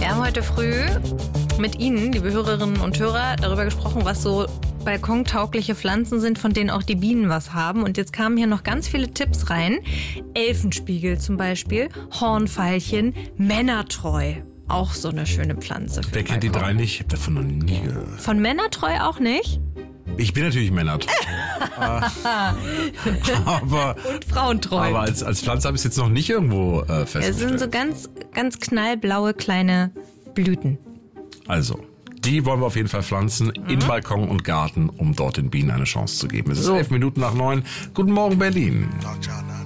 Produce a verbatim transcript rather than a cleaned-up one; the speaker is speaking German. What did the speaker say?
Wir haben heute früh mit Ihnen, liebe Hörerinnen und Hörer, darüber gesprochen, was so balkontaugliche Pflanzen sind, von denen auch die Bienen was haben. Und jetzt kamen hier noch ganz viele Tipps rein. Elfenspiegel zum Beispiel, Hornveilchen, Männertreu. Auch so eine schöne Pflanze. Wer kennt die drei nicht? Ich habe davon noch nie gehört. Von Männertreu auch nicht? Ich bin natürlich Männertreu. aber, Und Frauentreu. aber als, als Pflanze habe ich es jetzt noch nicht irgendwo äh, festgestellt. Es sind so ganz, ganz knallblaue kleine Blüten. Also, die wollen wir auf jeden Fall pflanzen mhm. in Balkon und Garten, um dort den Bienen eine Chance zu geben. Es ist So. elf Minuten nach neun. Guten Morgen, Berlin. Talk